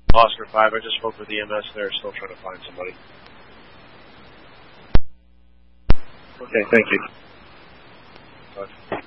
Oscar 5, I just spoke with EMS. They're still trying to find somebody. Okay, thank you. Bye.